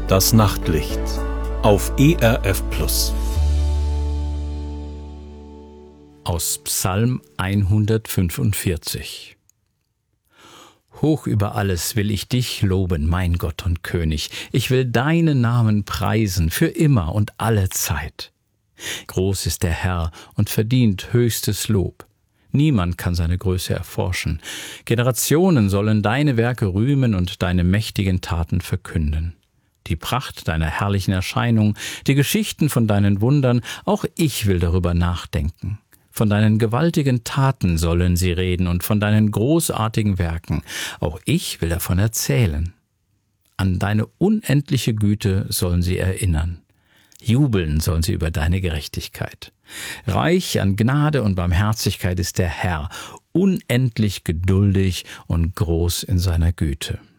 Das Nachtlicht auf ERF Plus. Aus Psalm 145. Hoch über alles will ich dich loben, mein Gott und König. Ich will deinen Namen preisen für immer und alle Zeit. Groß ist der Herr und verdient höchstes Lob. Niemand kann seine Größe erforschen. Generationen sollen deine Werke rühmen und deine mächtigen Taten verkünden. Die Pracht deiner herrlichen Erscheinung, die Geschichten von deinen Wundern, auch ich will darüber nachdenken. Von deinen gewaltigen Taten sollen sie reden und von deinen großartigen Werken. Auch ich will davon erzählen. An deine unendliche Güte sollen sie erinnern. Jubeln sollen sie über deine Gerechtigkeit. Reich an Gnade und Barmherzigkeit ist der Herr, unendlich geduldig und groß in seiner Güte.